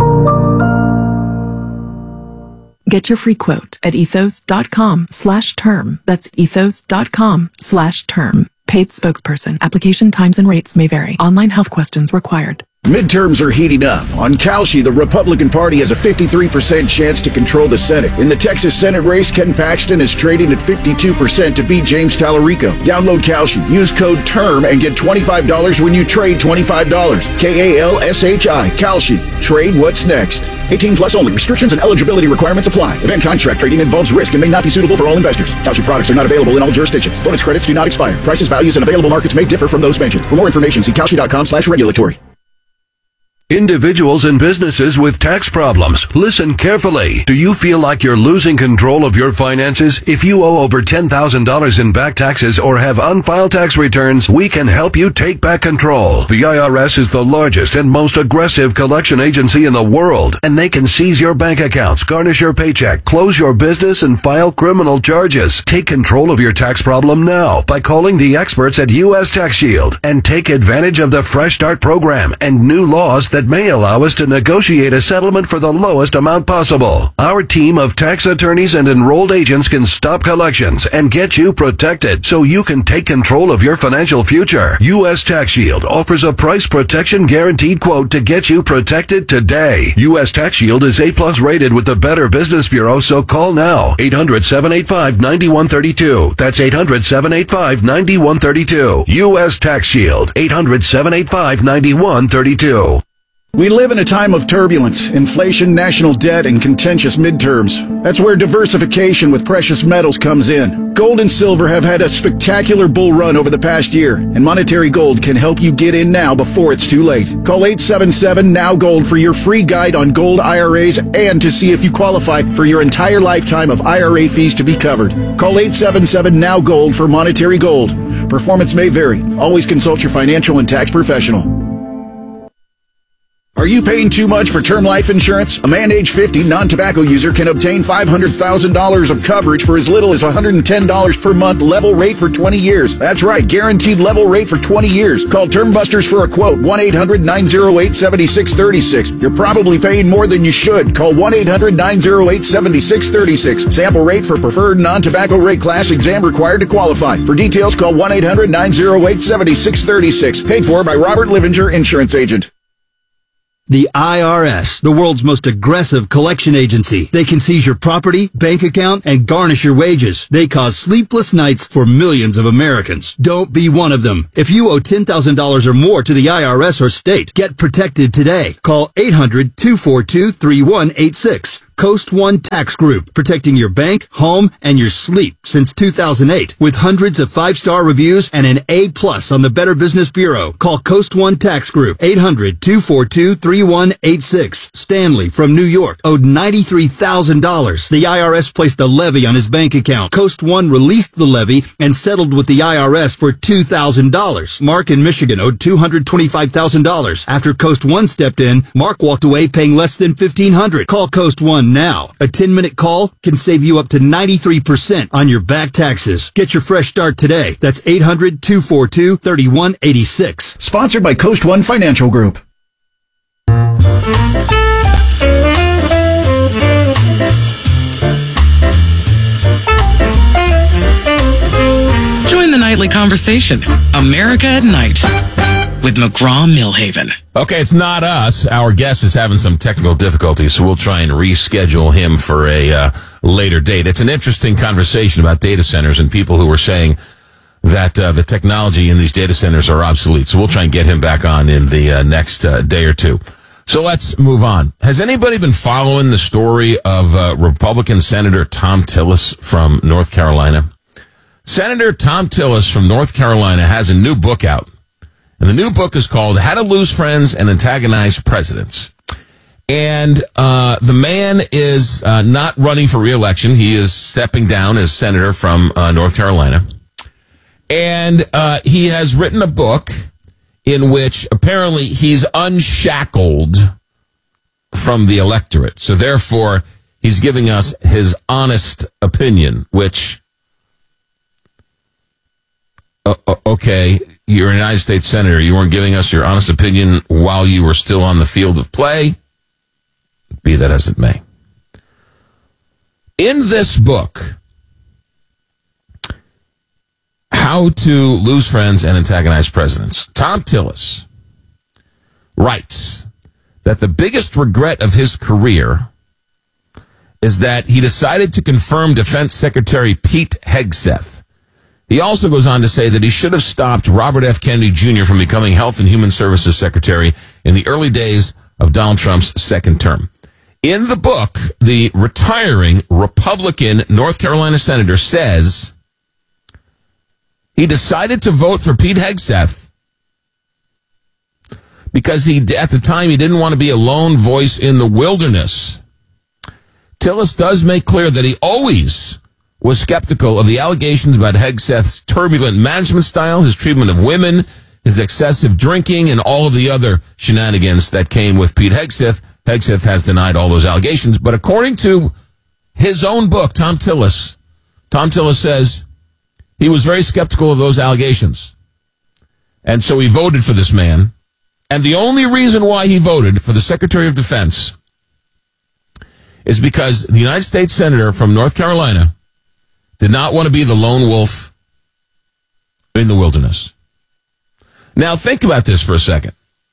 Get your free quote at ethos.com slash term. That's ethos.com slash term. Paid spokesperson. Application times and rates may vary. Online health questions required. Midterms are heating up. On Kalshi, the Republican Party has a fifty-three percent chance to control the Senate. In the Texas Senate race, Ken Paxton is trading at fifty-two percent to beat James Tallarico. Download Kalshi. Use code TERM and get twenty-five dollars when you trade twenty-five dollars. K A L S H I. Kalshi. Trade what's next. eighteen plus only. Restrictions and eligibility requirements apply. Event contract trading involves risk and may not be suitable for all investors. Kalshi products are not available in all jurisdictions. Bonus credits do not expire. Prices, values, and available markets may differ from those mentioned. For more information, see kalshi.com slash regulatory. Individuals and businesses with tax problems, listen carefully. Do you feel like you're losing control of your finances? If you owe over ten thousand dollars in back taxes or have unfiled tax returns, we can help you take back control. The I R S is the largest and most aggressive collection agency in the world, and they can seize your bank accounts, garnish your paycheck, close your business, and file criminal charges. Take control of your tax problem now by calling the experts at U S Tax Shield and take advantage of the Fresh Start program and new laws that that may allow us to negotiate a settlement for the lowest amount possible. Our team of tax attorneys and enrolled agents can stop collections and get you protected so you can take control of your financial future. U S Tax Shield offers a price protection guaranteed quote to get you protected today. U S Tax Shield is A plus rated with the Better Business Bureau, so call now. eight hundred, seven eight five, nine one three two. That's eight hundred, seven eight five, nine one three two. U S Tax Shield. eight hundred, seven eight five, nine one three two. We live in a time of turbulence, inflation, national debt, and contentious midterms. That's where diversification with precious metals comes in. Gold and silver have had a spectacular bull run over the past year, and Monetary Gold can help you get in now before it's too late. Call eight seven seven, N O W Gold for your free guide on gold I R As and to see if you qualify for your entire lifetime of I R A fees to be covered. Call eight seven seven, N O W Gold for Monetary Gold. Performance may vary. Always consult your financial and tax professional. Are you paying too much for term life insurance? A man age fifty, non-tobacco user can obtain five hundred thousand dollars of coverage for as little as one hundred ten dollars per month, level rate for twenty years. That's right, guaranteed level rate for twenty years. Call Term Busters for a quote, one eight hundred nine oh eight seven six three six. You're probably paying more than you should. Call one eight hundred nine oh eight seven six three six. Sample rate for preferred non-tobacco rate class, exam required to qualify. For details, call one eight hundred nine oh eight seven six three six. Paid for by Robert Livinger, Insurance Agent. The I R S, the world's most aggressive collection agency. They can seize your property, bank account, and garnish your wages. They cause sleepless nights for millions of Americans. Don't be one of them. If you owe ten thousand dollars or more to the I R S or state, get protected today. Call eight hundred two four two three one eight six. Coast One Tax Group, protecting your bank, home, and your sleep since two thousand eight. With hundreds of five-star reviews and an A plus on the Better Business Bureau. Call Coast One Tax Group, eight hundred two four two three one eight six. Stanley from New York owed ninety-three thousand dollars. The I R S placed a levy on his bank account. Coast One released the levy and settled with the I R S for two thousand dollars. Mark in Michigan owed two hundred twenty-five thousand dollars. After Coast One stepped in, Mark walked away paying less than fifteen hundred dollars. Call Coast One now. A ten-minute call can save you up to ninety-three percent on your back taxes. Get your fresh start today. That's eight hundred two four two three one eight six. Sponsored by Coast One Financial Group. Join the nightly conversation. America at Night with McGraw-Millhaven. Okay, it's not us. Our guest is having some technical difficulties, so we'll try and reschedule him for a uh, later date. It's an interesting conversation about data centers and people who are saying that uh, the technology in these data centers are obsolete. So we'll try and get him back on in the uh, next uh, day or two. So let's move on. Has anybody been following the story of uh, Republican Senator Thom Tillis from North Carolina? Senator Thom Tillis from North Carolina has a new book out. And the new book is called How to Lose Friends and Antagonize Presidents. And uh, the man is uh, not running for re-election. He is stepping down as senator from uh, North Carolina. And uh, he has written a book in which apparently he's unshackled from the electorate. So therefore, he's giving us his honest opinion, which, uh, okay, you're a United States Senator. You weren't giving us your honest opinion while you were still on the field of play. Be that as it may. In this book, How to Lose Friends and Antagonize Presidents, Thom Tillis writes that the biggest regret of his career is that he decided to confirm Defense Secretary Pete Hegseth. He also goes on to say that he should have stopped Robert F. Kennedy Junior from becoming Health and Human Services Secretary in the early days of Donald Trump's second term. In the book, the retiring Republican North Carolina senator says he decided to vote for Pete Hegseth because he, at the time, he didn't want to be a lone voice in the wilderness. Tillis does make clear that he always was skeptical of the allegations about Hegseth's turbulent management style, his treatment of women, his excessive drinking, and all of the other shenanigans that came with Pete Hegseth. Hegseth has denied all those allegations. But according to his own book, Thom Tillis, Thom Tillis says he was very skeptical of those allegations. And so he voted for this man. And the only reason why he voted for the Secretary of Defense is because the United States Senator from North Carolina did not want to be the lone wolf in the wilderness. Now, think about this for a second.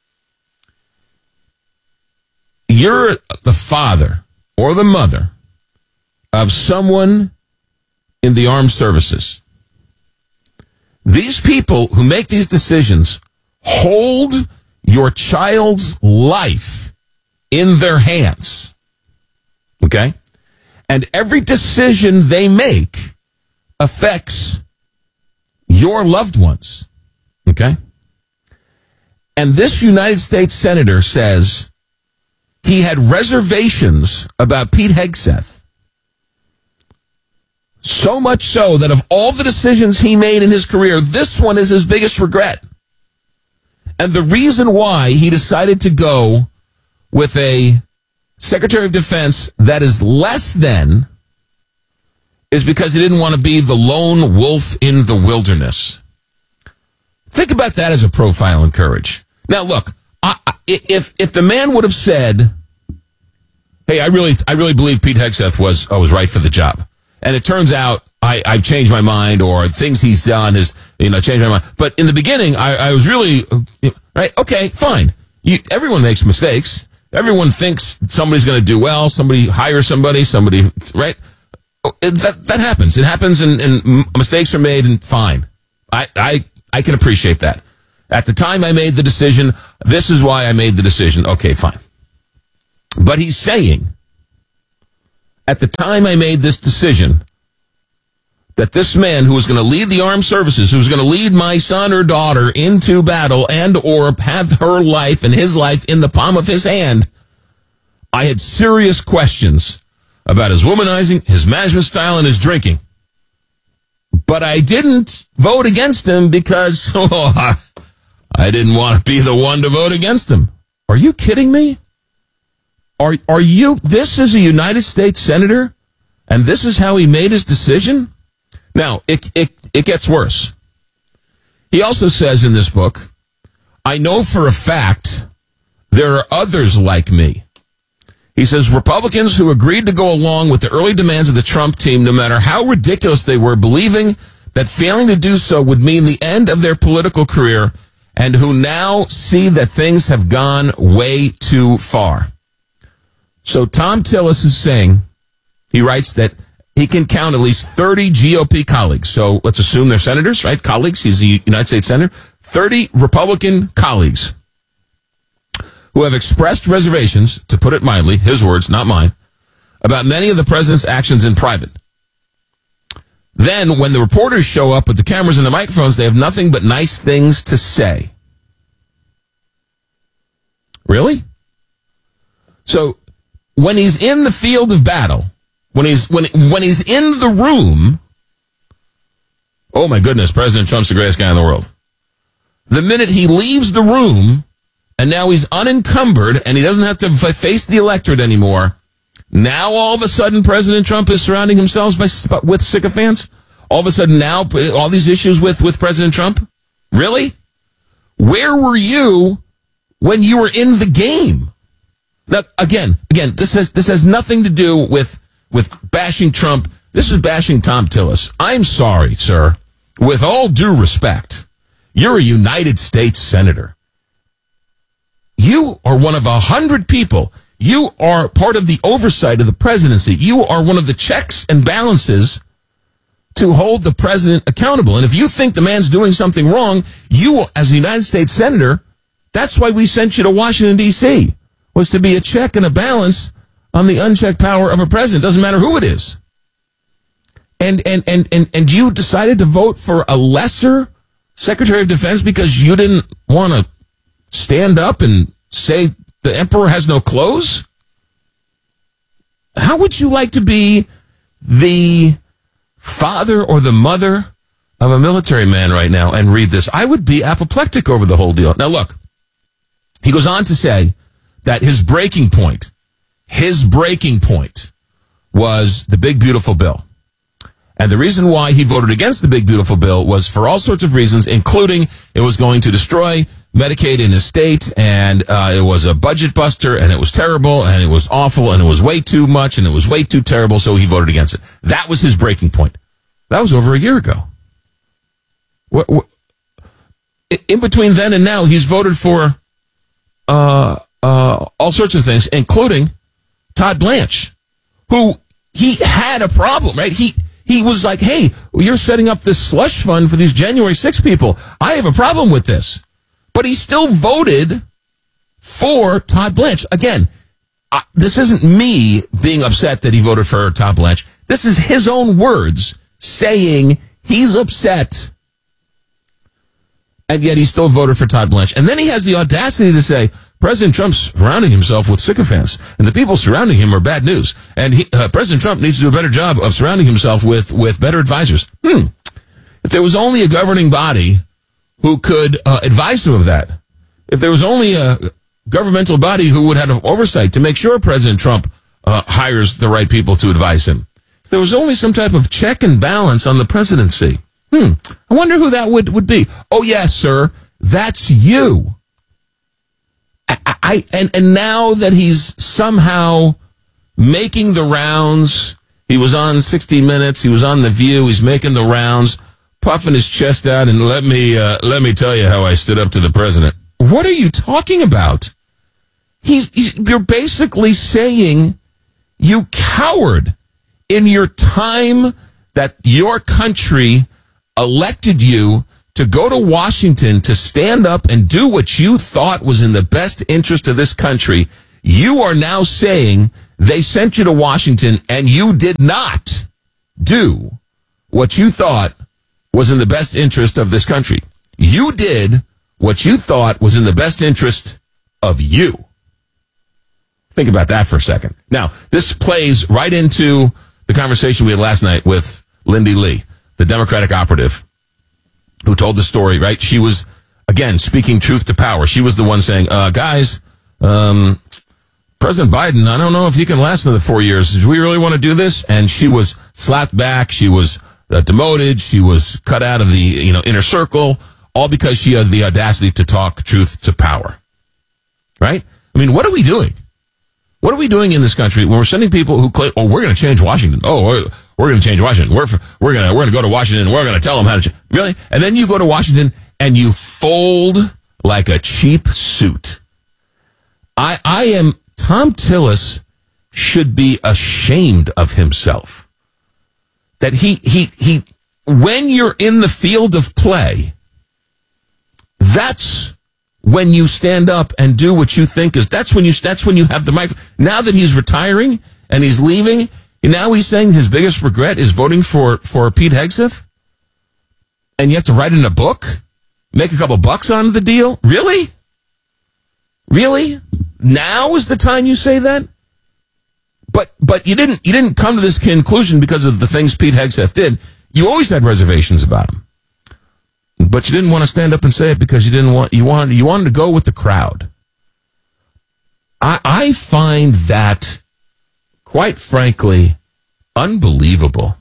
You're the father or the mother of someone in the armed services. These people who make these decisions hold your child's life in their hands. Okay? And every decision they make affects your loved ones. Okay? And this United States Senator says he had reservations about Pete Hegseth. So much so that of all the decisions he made in his career, this one is his biggest regret. And the reason why he decided to go with a Secretary of Defense that is less than is because he didn't want to be the lone wolf in the wilderness. Think about that as a profile in courage. Now, look, I, I, if if the man would have said, "Hey, I really, I really believe Pete Hegseth was uh, was right for the job," and it turns out I, I've changed my mind, or things he's done is, you know, changed my mind. But in the beginning, I, I was really uh, right. Okay, fine. You, everyone makes mistakes. Everyone thinks somebody's going to do well. Somebody hires somebody. Somebody, right? It, that that happens. It happens, and, and mistakes are made. And fine, I I. I can appreciate that. At the time I made the decision, this is why I made the decision. Okay, fine. But he's saying, at the time I made this decision, that this man who was going to lead the armed services, who was going to lead my son or daughter into battle and or have her life and his life in the palm of his hand, I had serious questions about his womanizing, his management style, and his drinking. But I didn't vote against him because oh, I didn't want to be the one to vote against him. Are you kidding me? Are are you? This is a United States senator, and this is how he made his decision? Now, it it it gets worse. He also says in this book, I know for a fact there are others like me. He says, Republicans who agreed to go along with the early demands of the Trump team, no matter how ridiculous they were, believing that failing to do so would mean the end of their political career, and who now see that things have gone way too far. So Tom Tillis is saying, he writes that he can count at least thirty G O P colleagues. So let's assume they're senators, right? Colleagues. He's a United States senator. thirty Republican colleagues who have expressed reservations, to put it mildly, his words, not mine, about many of the president's actions in private. Then, when the reporters show up with the cameras and the microphones, they have nothing but nice things to say. Really? So, when he's in the field of battle, when he's when when he's in the room, oh my goodness, President Trump's the greatest guy in the world. The minute he leaves the room, and now he's unencumbered, and he doesn't have to f- face the electorate anymore. Now, all of a sudden, President Trump is surrounding himself by, with sycophants? All of a sudden, now, all these issues with, with President Trump? Really? Where were you when you were in the game? Now, again, again, this has this has nothing to do with, with bashing Trump. This is bashing Tom Tillis. I'm sorry, sir. With all due respect, you're a United States senator. You are one of a hundred people. You are part of the oversight of the presidency. You are one of the checks and balances to hold the president accountable. And if you think the man's doing something wrong, you, as a United States senator, that's why we sent you to Washington, D C, was to be a check and a balance on the unchecked power of a president. Doesn't matter who it is. And, and, and, and, and you decided to vote for a lesser Secretary of Defense because you didn't want to stand up and say the emperor has no clothes? How would you like to be the father or the mother of a military man right now and read this? I would be apoplectic over the whole deal. Now, look, he goes on to say that his breaking point, his breaking point was the big, beautiful bill. And the reason why he voted against the big, beautiful bill was for all sorts of reasons, including it was going to destroy Medicaid in his state, and uh, it was a budget buster, and it was terrible, and it was awful, and it was way too much, and it was way too terrible, so he voted against it. That was his breaking point. That was over a year ago. What, what, in between then and now, he's voted for uh, uh, all sorts of things, including Todd Blanche, who he had a problem, right? He he was like, hey, you're setting up this slush fund for these January sixth people. I have a problem with this. But he still voted for Todd Blanche. Again, uh, this isn't me being upset that he voted for Todd Blanche. This is his own words saying he's upset. And yet he still voted for Todd Blanche. And then he has the audacity to say, President Trump's surrounding himself with sycophants, and the people surrounding him are bad news. And he, uh, President Trump needs to do a better job of surrounding himself with, with better advisors. Hmm. If there was only a governing body who could uh, advise him of that, if there was only a, governmental body who would have oversight to make sure President Trump uh, hires the right people to advise him. If there was only some type of check and balance on the presidency. Hmm. I wonder who that would, would be. Oh, yes, sir. That's you. I, I and, and now that he's somehow making the rounds, he was on sixty minutes, he was on The View, he's making the rounds, puffing his chest out, and let me uh, let me tell you how I stood up to the president. What are you talking about? He, he, you're basically saying, you coward, in your time that your country elected you to go to Washington to stand up and do what you thought was in the best interest of this country, you are now saying they sent you to Washington and you did not do what you thought was in the best interest of this country. You did what you thought was in the best interest of you. Think about that for a second. Now, this plays right into the conversation we had last night with Lindy Lee, the Democratic operative, who told the story, right? She was, again, speaking truth to power. She was the one saying, uh, guys, um, President Biden, I don't know if he can last another four years. Do we really want to do this? And she was slapped back. She was uh, demoted. She was cut out of the, you know, inner circle, all because she had the audacity to talk truth to power. Right? I mean, what are we doing? What are we doing in this country when we're sending people who claim, oh, we're going to change Washington. Oh, we're, we're going to change Washington. We're, we're going to, we're going to go to Washington and we're going to tell them how to change. Really? And then you go to Washington and you fold like a cheap suit. I, I am, Tom Tillis should be ashamed of himself. That he, he, he, when you're in the field of play, that's when you stand up and do what you think is, that's when you, that's when you have the mic. Now that he's retiring and he's leaving, and now he's saying his biggest regret is voting for, for Pete Hegseth? And you have to write in a book? Make a couple bucks on the deal? Really? Really? Now is the time you say that? But, but you didn't, you didn't come to this conclusion because of the things Pete Hegseth did. You always had reservations about him. But you didn't want to stand up and say it because you didn't want, you wanted, you wanted to go with the crowd. I, I find that, quite frankly, unbelievable.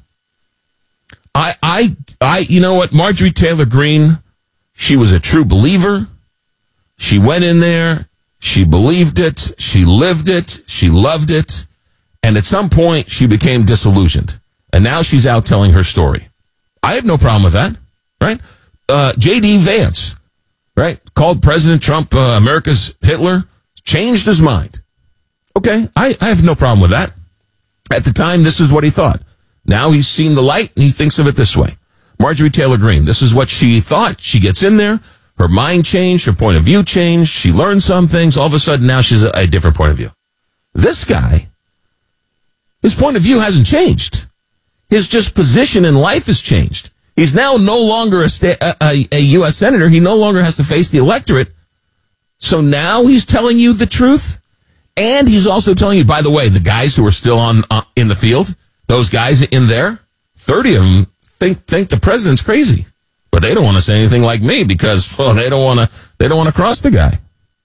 I, I, I, you know what? Marjorie Taylor Greene, she was a true believer. She went in there. She believed it. She lived it. She loved it. And at some point, she became disillusioned. And now she's out telling her story. I have no problem with that, right? Uh, J D Vance, right, called President Trump uh, America's Hitler, changed his mind. Okay, I, I have no problem with that. At the time, this is what he thought. Now he's seen the light, and he thinks of it this way. Marjorie Taylor Greene, this is what she thought. She gets in there, her mind changed, her point of view changed, she learned some things, all of a sudden now she's a, a different point of view. This guy, his point of view hasn't changed. His just position in life has changed. He's now no longer a, sta- a, a U S senator. He no longer has to face the electorate. So now he's telling you the truth. And he's also telling you, by the way, the guys who are still on uh, in the field, those guys in there, thirty of them think think the president's crazy. But they don't want to say anything like me because, well, they don't want to they don't want to cross the guy.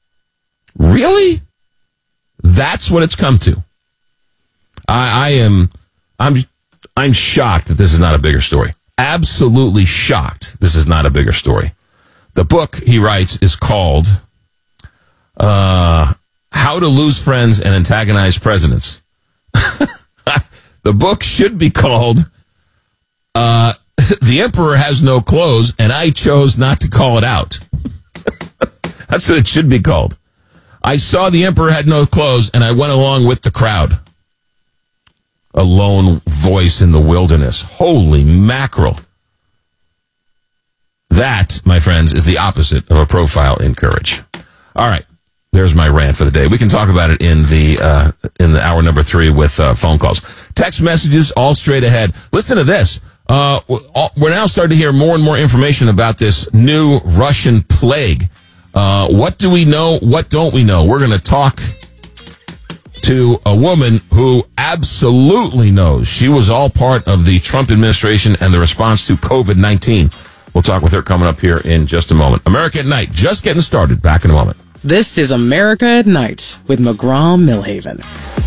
Really? That's what it's come to. I, I am I'm I'm shocked that this is not a bigger story. Absolutely shocked this is not a bigger story. The book, he writes, is called uh, How to Lose Friends and Antagonize Presidents. The book should be called uh, The Emperor Has No Clothes, and I Chose Not to Call It Out. That's what it should be called. I saw the Emperor had no clothes, and I went along with the crowd. A lone voice in the wilderness. Holy mackerel. That, my friends, is the opposite of a profile in courage. All right. There's my rant for the day. We can talk about it in the uh, in the hour number three with uh, phone calls. Text messages, all straight ahead. Listen to this. Uh, we're now starting to hear more and more information about this new Russian plague. Uh, what do we know? What don't we know? We're going to talk to a woman who absolutely knows. She was all part of the Trump administration and the response to covid nineteen. We'll talk with her coming up here in just a moment. America at Night, just getting started. Back in a moment. This is America at Night with McGraw Millhaven.